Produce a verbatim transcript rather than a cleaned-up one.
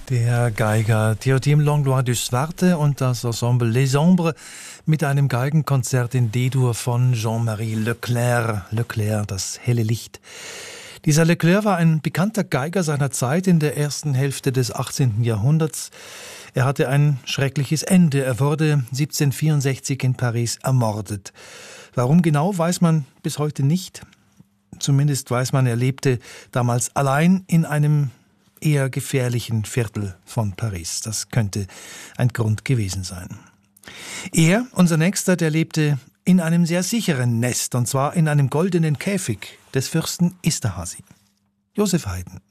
Der Geiger Théodime Langlois du Zwarte und das Ensemble Les Ombres mit einem Geigenkonzert in D-Dur von Jean-Marie Leclerc. Leclerc, das helle Licht. Dieser Leclerc war ein bekannter Geiger seiner Zeit in der ersten Hälfte des achtzehnten Jahrhunderts. Er hatte ein schreckliches Ende. Er wurde siebzehnhundertvierundsechzig in Paris ermordet. Warum genau, weiß man bis heute nicht. Zumindest weiß man, er lebte damals allein in einem eher gefährlichen Viertel von Paris. Das könnte ein Grund gewesen sein. Er, unser Nächster, der lebte in einem sehr sicheren Nest, und zwar in einem goldenen Käfig des Fürsten Esterházy. Joseph Haydn.